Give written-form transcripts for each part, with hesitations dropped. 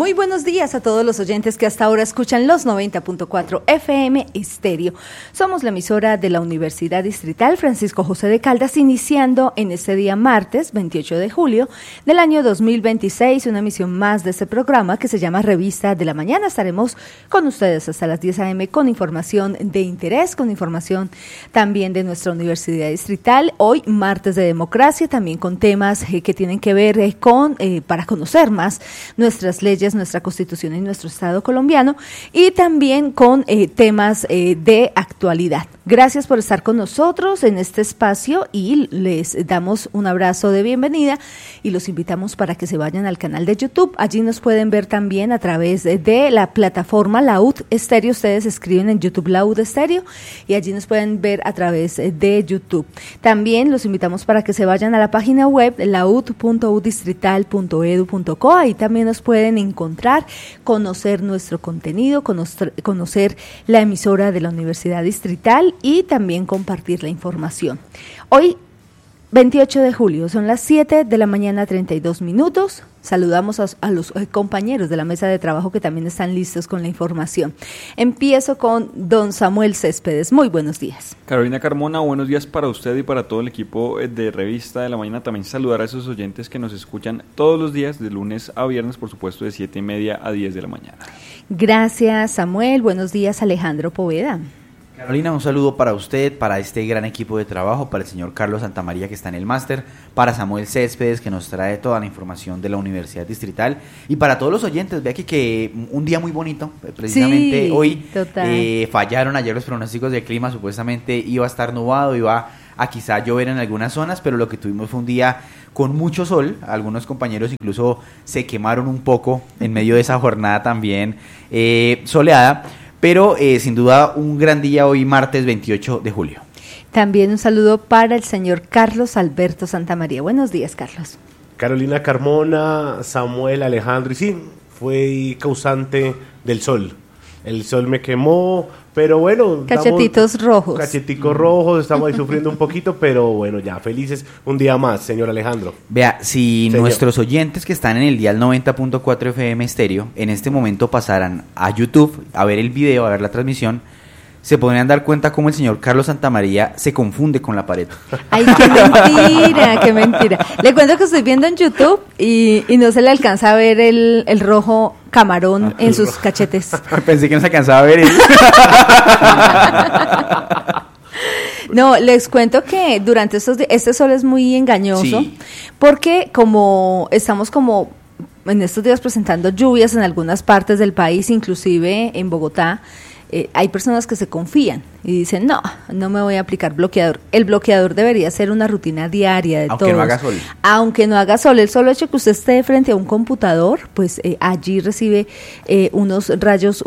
Muy buenos días a todos los oyentes que hasta ahora escuchan los 90.4 FM Estéreo. Somos la emisora de la Universidad Distrital Francisco José de Caldas, iniciando en este día martes 28 de julio del año 2026 una emisión más de este programa que se llama Revista de la Mañana. Estaremos con ustedes hasta las 10 a.m. con información de interés, con información también de nuestra Universidad Distrital. Hoy martes de democracia, también con temas que tienen que ver con, para conocer más nuestras leyes, nuestra Constitución y nuestro Estado colombiano, y también con temas de actualidad. Gracias por estar con nosotros en este espacio y les damos un abrazo de bienvenida y los invitamos para que se vayan al canal de YouTube. Allí nos pueden ver también a través de la plataforma Laud Estéreo. Ustedes escriben en YouTube Laud Estéreo y allí nos pueden ver a través de YouTube. También los invitamos para que se vayan a la página web laud.udistrital.edu.co. Ahí también nos pueden encontrar, conocer nuestro contenido, conocer la emisora de la Universidad Distrital y también compartir la información. Hoy, 28 de julio, son las 7 de la mañana, 32 minutos. Saludamos a los compañeros de la mesa de trabajo que también están listos con la información. Empiezo con don Samuel Céspedes. Muy buenos días. Carolina Carmona, buenos días para usted y para todo el equipo de Revista de la Mañana. También saludar a esos oyentes que nos escuchan todos los días, de lunes a viernes, por supuesto, de 7:30 a 10 de la mañana. Gracias, Samuel. Buenos días, Alejandro Poveda. Carolina, un saludo para usted, para este gran equipo de trabajo, para el señor Carlos Santamaría que está en el máster, para Samuel Céspedes que nos trae toda la información de la Universidad Distrital y para todos los oyentes. Vea que un día muy bonito, precisamente sí, hoy fallaron ayer los pronósticos de clima, supuestamente iba a estar nublado, iba a quizá llover en algunas zonas, pero lo que tuvimos fue un día con mucho sol. Algunos compañeros incluso se quemaron un poco en medio de esa jornada también soleada. Pero sin duda un gran día hoy, martes 28 de julio. También un saludo para el señor Carlos Alberto Santamaría. Buenos días, Carlos. Carolina Carmona, Samuel, Alejandro, y sí, fue causante del sol. El sol me quemó, pero bueno. Cacheticos rojos, estamos ahí sufriendo un poquito, pero bueno, ya felices un día más, señor Alejandro. Vea, si nuestros oyentes que están en el dial 90.4 FM Estéreo en este momento pasaran a YouTube a ver el video, a ver la transmisión, se podrían dar cuenta cómo el señor Carlos Santamaría se confunde con la pared. ¡Ay, qué mentira! Le cuento que estoy viendo en YouTube y no se le alcanza a ver el rojo camarón en sus cachetes. Pensé que no se alcanzaba a ver él. No, les cuento que durante estos días, este sol es muy engañoso, sí, porque como estamos como en estos días presentando lluvias en algunas partes del país, inclusive en Bogotá, hay personas que se confían y dicen, no me voy a aplicar bloqueador. El bloqueador debería ser una rutina diaria de todos. Aunque no haga sol. Aunque no haga sol. El solo hecho que usted esté frente a un computador, pues allí recibe unos rayos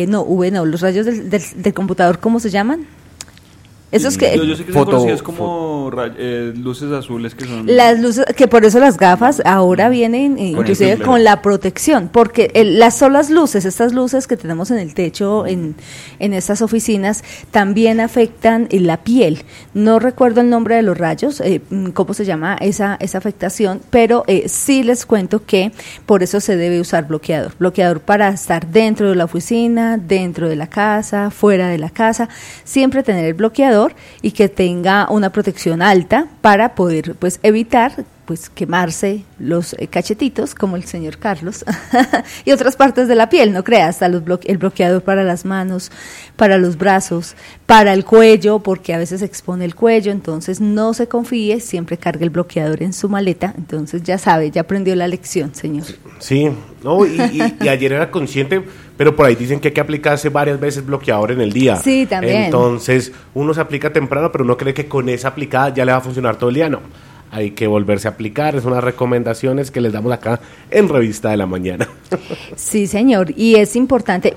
los rayos del computador, ¿cómo se llaman? Eso es que yo sé que son conocidas como luces azules, que son las luces, que por eso las gafas ahora vienen inclusive con la protección, porque las solas luces, estas luces que tenemos en el techo en estas oficinas, también afectan la piel. No recuerdo el nombre de los rayos, cómo se llama esa afectación, pero sí les cuento que por eso se debe usar bloqueador para estar dentro de la oficina, dentro de la casa, fuera de la casa, siempre tener el bloqueador y que tenga una protección alta para poder pues evitar pues quemarse los cachetitos como el señor Carlos y otras partes de la piel, no creas, hasta el bloqueador para las manos, para los brazos, para el cuello, porque a veces se expone el cuello, entonces no se confíe, siempre cargue el bloqueador en su maleta. Entonces ya sabe, ya aprendió la lección, señor. Sí, no, y ayer era consciente, pero por ahí dicen que hay que aplicarse varias veces bloqueador en el día. Sí, también. Entonces uno se aplica temprano, pero uno cree que con esa aplicada ya le va a funcionar todo el día. No, hay que volverse a aplicar. Es unas recomendaciones que les damos acá en Revista de la Mañana. Sí, señor, y es importante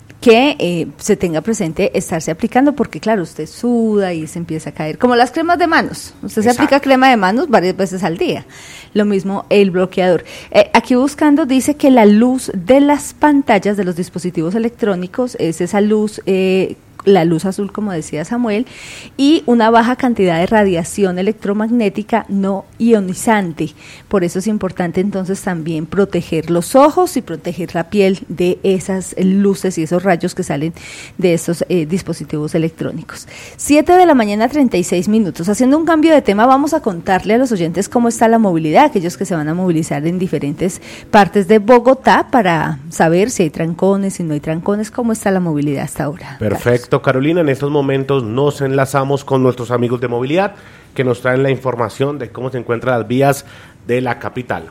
que se tenga presente estarse aplicando, porque claro, usted suda y se empieza a caer, como las cremas de manos, usted se aplica crema de manos varias veces al día, lo mismo el bloqueador. Aquí buscando dice que la luz de las pantallas de los dispositivos electrónicos es esa luz la luz azul, como decía Samuel, y una baja cantidad de radiación electromagnética no ionizante. Por eso es importante entonces también proteger los ojos y proteger la piel de esas luces y esos rayos que salen de estos dispositivos electrónicos. 7:36 a.m. Haciendo un cambio de tema, vamos a contarle a los oyentes cómo está la movilidad, aquellos que se van a movilizar en diferentes partes de Bogotá, para saber si hay trancones, si no hay trancones, cómo está la movilidad hasta ahora. Perfecto, Carolina. En estos momentos nos enlazamos con nuestros amigos de movilidad que nos traen la información de cómo se encuentran las vías de la capital.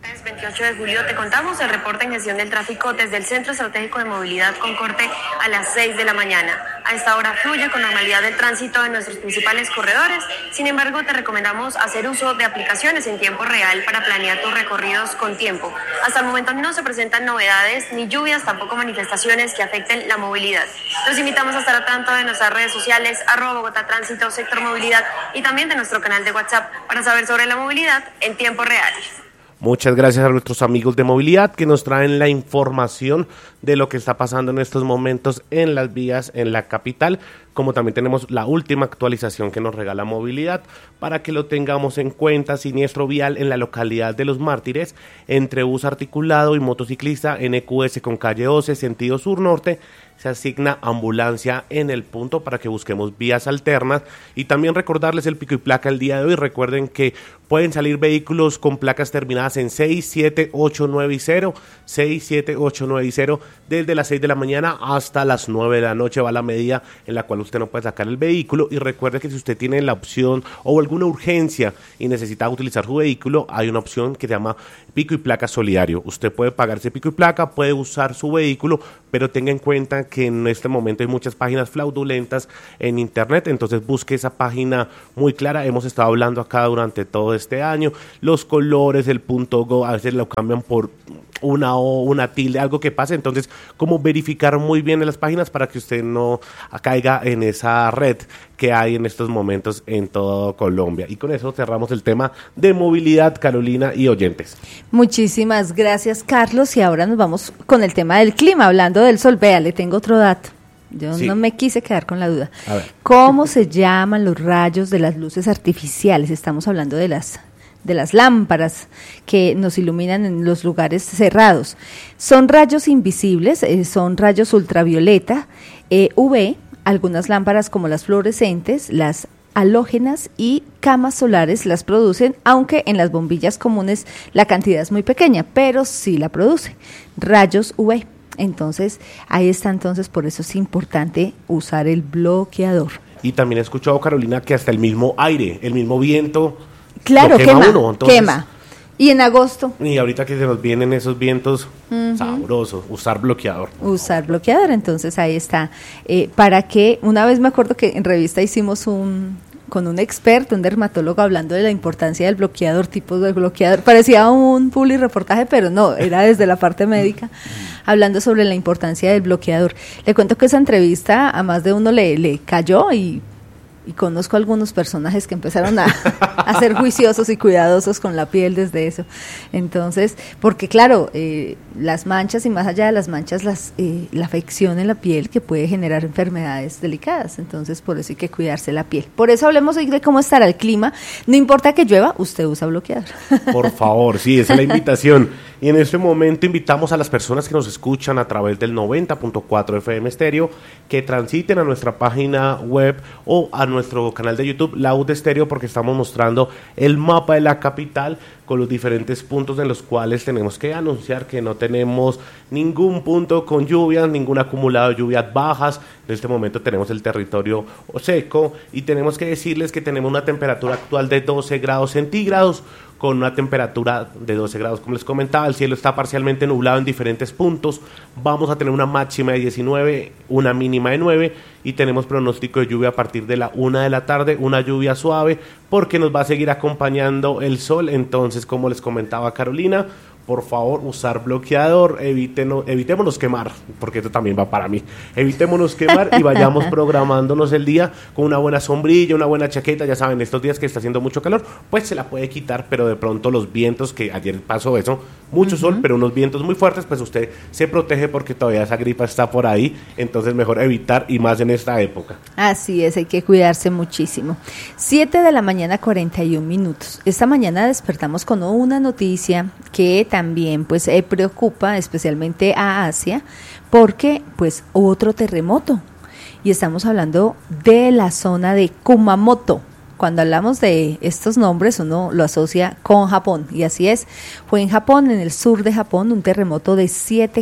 28 de julio te contamos el reporte en gestión del tráfico desde el Centro Estratégico de Movilidad con corte a las 6 de la mañana. A esta hora fluye con normalidad el tránsito en nuestros principales corredores. Sin embargo, te recomendamos hacer uso de aplicaciones en tiempo real para planear tus recorridos con tiempo. Hasta el momento no se presentan novedades ni lluvias, tampoco manifestaciones que afecten la movilidad. Los invitamos a estar al tanto de nuestras redes sociales @Bogotá Tránsito, Sector Movilidad, y también de nuestro canal de WhatsApp para saber sobre la movilidad en tiempo real. Muchas gracias a nuestros amigos de movilidad que nos traen la información de lo que está pasando en estos momentos en las vías en la capital, como también tenemos la última actualización que nos regala movilidad para que lo tengamos en cuenta. Siniestro vial en la localidad de Los Mártires entre bus articulado y motociclista en EQS con calle 12 sentido sur-norte. Se asigna ambulancia en el punto para que busquemos vías alternas, y también recordarles el pico y placa el día de hoy. Recuerden que pueden salir vehículos con placas terminadas en 6, 7, 8, 9 y 0, 6, 7, 8, 9 y 0, desde las 6 de la mañana hasta las 9 de la noche va la medida en la cual usted no puede sacar el vehículo. Y recuerde que si usted tiene la opción o alguna urgencia y necesita utilizar su vehículo, hay una opción que se llama pico y placa solidario. Usted puede pagar ese pico y placa, puede usar su vehículo, pero tenga en cuenta que en este momento hay muchas páginas fraudulentas en internet, entonces busque esa página muy clara. Hemos estado hablando acá durante todo este año, los colores, el .go, a veces lo cambian por una O, una tilde, algo que pase. Entonces, como verificar muy bien en las páginas para que usted no caiga en esa red que hay en estos momentos en todo Colombia. Y con eso cerramos el tema de movilidad, Carolina y oyentes. Muchísimas gracias, Carlos. Y ahora nos vamos con el tema del clima, hablando del sol. Vea, le tengo otro dato. Yo no me quise quedar con la duda. A ver. ¿Cómo se llaman los rayos de las luces artificiales? Estamos hablando de las lámparas que nos iluminan en los lugares cerrados. Son rayos invisibles, son rayos ultravioleta, UV, algunas lámparas como las fluorescentes, las halógenas y camas solares las producen, aunque en las bombillas comunes la cantidad es muy pequeña, pero sí la produce, rayos UV. Entonces, ahí está, entonces por eso es importante usar el bloqueador. Y también he escuchado, Carolina, que hasta el mismo aire, el mismo viento, claro, quema uno, entonces, quema. Y en agosto. Y ahorita que se nos vienen esos vientos sabrosos, usar bloqueador. Usar bloqueador, entonces ahí está. Para que, una vez me acuerdo que en revista hicimos con un experto, un dermatólogo, hablando de la importancia del bloqueador, tipos de bloqueador. Parecía un publireportaje, pero no, era desde la parte médica, hablando sobre la importancia del bloqueador. Le cuento que esa entrevista a más de uno le cayó, y conozco algunos personajes que empezaron a ser juiciosos y cuidadosos con la piel desde eso. Entonces, porque claro, las manchas, y más allá de las manchas, la afección en la piel que puede generar enfermedades delicadas. Entonces, por eso hay que cuidarse la piel. Por eso hablemos hoy de cómo estará el clima. No importa que llueva, usted usa bloqueador. Por favor, sí, esa es la invitación. Y en este momento invitamos a las personas que nos escuchan a través del 90.4 FM Estéreo que transiten a nuestra página web o a nuestro canal de YouTube, La UD Estéreo, porque estamos mostrando el mapa de la capital con los diferentes puntos en los cuales tenemos que anunciar que no tenemos ningún punto con lluvias, ningún acumulado de lluvias bajas. En este momento tenemos el territorio seco y tenemos que decirles que tenemos una temperatura actual de 12 grados centígrados, con una temperatura de 12 grados. Como les comentaba, el cielo está parcialmente nublado en diferentes puntos. Vamos a tener una máxima de 19, una mínima de 9, y tenemos pronóstico de lluvia a partir de la 1 de la tarde, una lluvia suave, porque nos va a seguir acompañando el sol. Entonces, como les comentaba Carolina, por favor, usar bloqueador, evitémonos quemar, porque esto también va para mí. Evitémonos quemar y vayamos programándonos el día con una buena sombrilla, una buena chaqueta. Ya saben, estos días que está haciendo mucho calor, pues se la puede quitar, pero de pronto los vientos, que ayer pasó eso, mucho sol, pero unos vientos muy fuertes, pues usted se protege porque todavía esa gripa está por ahí, entonces mejor evitar, y más en esta época. Así es, hay que cuidarse muchísimo. 7:41 a.m. Esta mañana despertamos con una noticia que también pues preocupa especialmente a Asia, porque pues hubo otro terremoto y estamos hablando de la zona de Kumamoto. Cuando hablamos de estos nombres uno lo asocia con Japón, y así es. Fue en Japón, en el sur de Japón, un terremoto de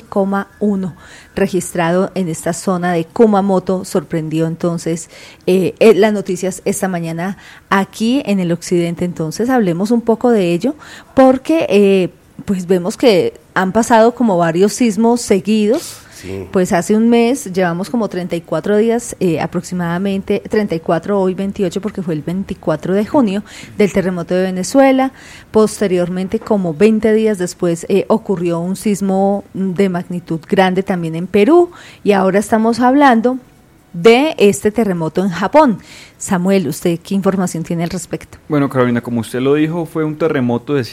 7,1 registrado en esta zona de Kumamoto. Sorprendió entonces las noticias esta mañana aquí en el occidente. Entonces hablemos un poco de ello, porque pues vemos que han pasado como varios sismos seguidos. Sí. Pues hace un mes llevamos como 34 días aproximadamente, 34, hoy 28 porque fue el 24 de junio del terremoto de Venezuela. Posteriormente, como 20 días después, ocurrió un sismo de magnitud grande también en Perú, y ahora estamos hablando de este terremoto en Japón. Samuel, ¿usted qué información tiene al respecto? Bueno, Carolina, como usted lo dijo, fue un terremoto de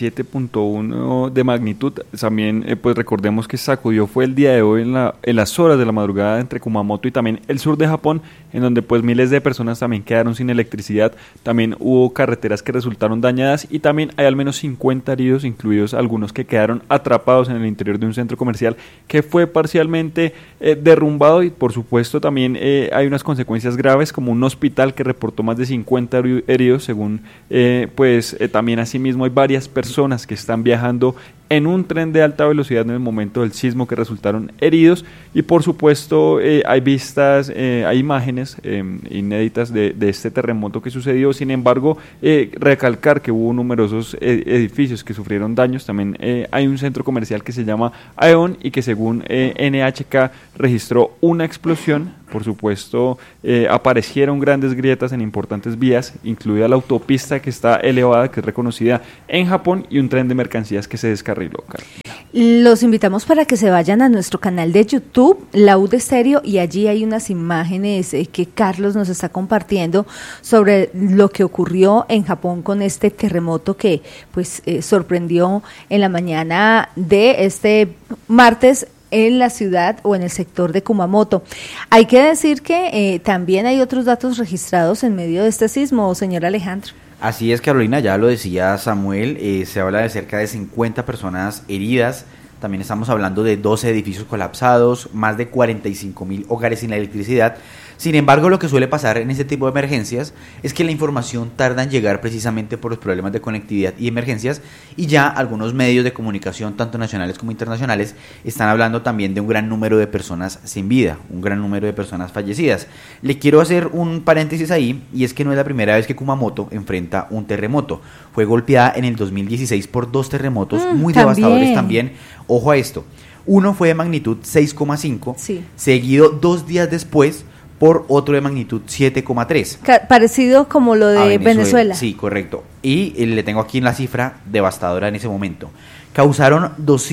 7.1 de magnitud. También, pues recordemos que sacudió, fue el día de hoy en las horas de la madrugada entre Kumamoto y también el sur de Japón, en donde pues miles de personas también quedaron sin electricidad. También hubo carreteras que resultaron dañadas y también hay al menos 50 heridos, incluidos algunos que quedaron atrapados en el interior de un centro comercial que fue parcialmente derrumbado, y por supuesto también hay unas consecuencias graves, como un hospital que reportó más de 50 heridos, según también asimismo hay varias personas que están viajando en un tren de alta velocidad en el momento del sismo que resultaron heridos, y por supuesto hay vistas, hay imágenes inéditas de este terremoto que sucedió. Sin embargo, recalcar que hubo numerosos edificios que sufrieron daños. También hay un centro comercial que se llama Aeon y que según NHK registró una explosión. Por supuesto, aparecieron grandes grietas en importantes vías, incluida la autopista que está elevada, que es reconocida en Japón, y un tren de mercancías que se descarriló. Los invitamos para que se vayan a nuestro canal de YouTube, Laúd Estéreo, y allí hay unas imágenes que Carlos nos está compartiendo sobre lo que ocurrió en Japón con este terremoto que pues sorprendió en la mañana de este martes en la ciudad o en el sector de Kumamoto. Hay que decir que también hay otros datos registrados en medio de este sismo, señor Alejandro. Así es, Carolina, ya lo decía Samuel, se habla de cerca de 50 personas heridas. También estamos hablando de 12 edificios colapsados, más de 45,000 hogares sin electricidad. Sin embargo, lo que suele pasar en este tipo de emergencias es que la información tarda en llegar precisamente por los problemas de conectividad y emergencias, y ya algunos medios de comunicación, tanto nacionales como internacionales, están hablando también de un gran número de personas sin vida, un gran número de personas fallecidas. Le quiero hacer un paréntesis ahí, y es que no es la primera vez que Kumamoto enfrenta un terremoto. Fue golpeada en el 2016 por 2 terremotos muy devastadores también. Ojo a esto, uno fue de magnitud 6,5, sí, seguido 2 días después por otro de magnitud 7,3. Parecido como lo de Venezuela. Sí, correcto. Y le tengo aquí la cifra devastadora en ese momento. Causaron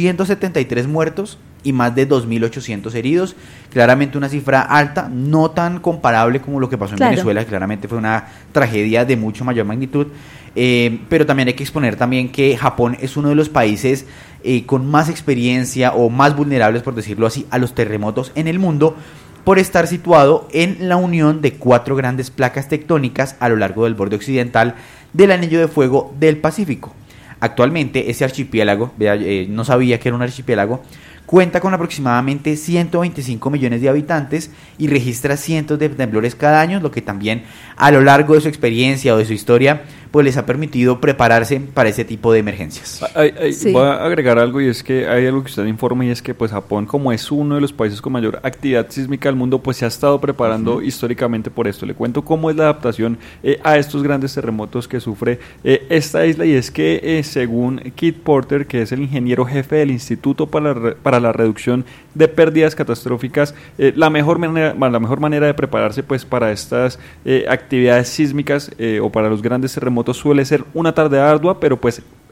273 muertos y más de 2.800 heridos. Claramente una cifra alta, no tan comparable como lo que pasó en Venezuela. Claramente fue una tragedia de mucho mayor magnitud. Pero también hay que exponer también que Japón es uno de los países con más experiencia o más vulnerables, por decirlo así, a los terremotos en el mundo, por estar situado en la unión de 4 grandes placas tectónicas a lo largo del borde occidental del Anillo de Fuego del Pacífico. Actualmente ese archipiélago, no sabía que era un archipiélago, cuenta con aproximadamente 125 millones de habitantes y registra cientos de temblores cada año, lo que también a lo largo de su experiencia o de su historia pues les ha permitido prepararse para ese tipo de emergencias. Sí. Voy a agregar algo, y es que hay algo que usted informa, y es que pues Japón, como es uno de los países con mayor actividad sísmica del mundo, pues se ha estado preparando históricamente por esto. Le cuento cómo es la adaptación a estos grandes terremotos que sufre esta isla, y es que según Keith Porter, que es el ingeniero jefe del Instituto para la Reducción de Pérdidas Catastróficas, la mejor manera de prepararse pues para estas actividades sísmicas o para los grandes terremotos suele ser una tarde ardua, pero pues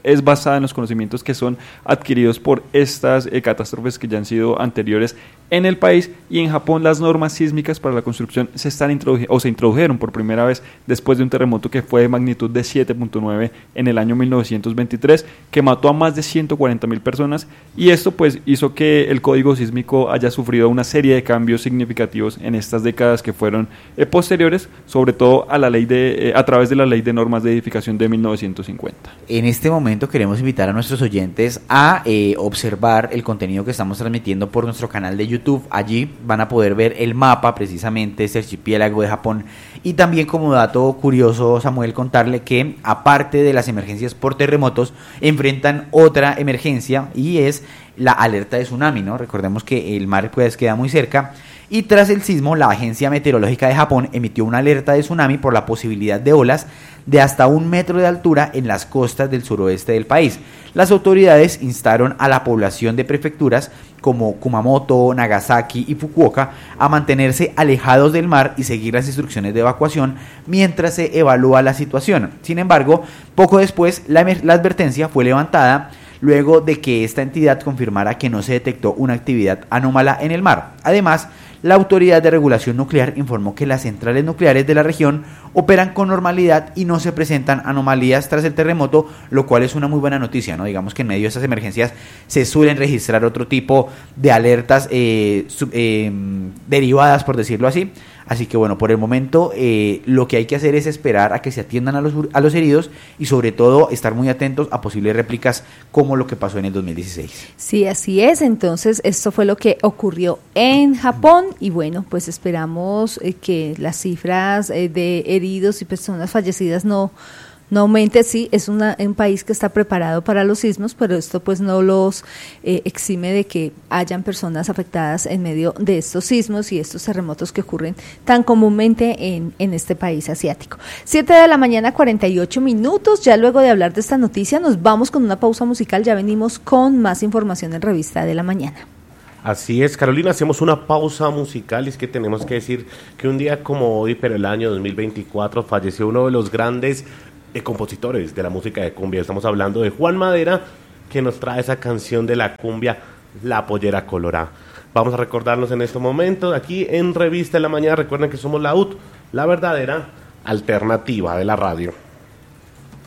es basada en los conocimientos que son adquiridos por estas catástrofes que ya han sido anteriores en el país. Y en Japón las normas sísmicas para la construcción se introdujeron por primera vez después de un terremoto que fue de magnitud de 7.9 en el año 1923, que mató a más de 140.000 personas, y esto pues hizo que el código sísmico haya sufrido una serie de cambios significativos en estas décadas que fueron posteriores, sobre todo a través de la Ley de Normas de Edificación de 1950. En este momento queremos invitar a nuestros oyentes a observar el contenido que estamos transmitiendo por nuestro canal de YouTube. Allí van a poder ver el mapa precisamente este archipiélago de Japón, y también, como dato curioso, Samuel, contarle que aparte de las emergencias por terremotos, enfrentan otra emergencia, y es la alerta de tsunami, ¿no? Recordemos que el mar pues queda muy cerca, y tras el sismo la Agencia Meteorológica de Japón emitió una alerta de tsunami por la posibilidad de olas de hasta 1 metro de altura en las costas del suroeste del país. Las autoridades instaron a la población de prefecturas como Kumamoto, Nagasaki y Fukuoka a mantenerse alejados del mar y seguir las instrucciones de evacuación mientras se evalúa la situación. Sin embargo, poco después la advertencia fue levantada luego de que esta entidad confirmara que no se detectó una actividad anómala en el mar. Además, la Autoridad de Regulación Nuclear informó que las centrales nucleares de la región operan con normalidad y no se presentan anomalías tras el terremoto, lo cual es una muy buena noticia, ¿no? Digamos que en medio de estas emergencias se suelen registrar otro tipo de alertas derivadas, por decirlo así. Así que bueno, por el momento lo que hay que hacer es esperar a que se atiendan a los heridos, y sobre todo estar muy atentos a posibles réplicas como lo que pasó en el 2016. Sí, así es. Entonces esto fue lo que ocurrió en Japón, y bueno, pues esperamos que las cifras de heridos y personas fallecidas no aumente. Sí, es un país que está preparado para los sismos, pero esto pues no los exime de que hayan personas afectadas en medio de estos sismos y estos terremotos que ocurren tan comúnmente en este país asiático. 7:48 a.m. Ya luego de hablar de esta noticia nos vamos con una pausa musical. Ya venimos con más información en Revista de la Mañana. Así es, Carolina, hacemos una pausa musical, y es que tenemos que decir que un día como hoy, pero el año 2024, falleció uno de los grandes compositores de la música de cumbia. Estamos hablando de Juan Madera, que nos trae esa canción de la cumbia, La Pollera Colorá. Vamos a recordarnos en este momento, aquí en Revista de la Mañana. Recuerden que somos la UT, la verdadera alternativa de la radio.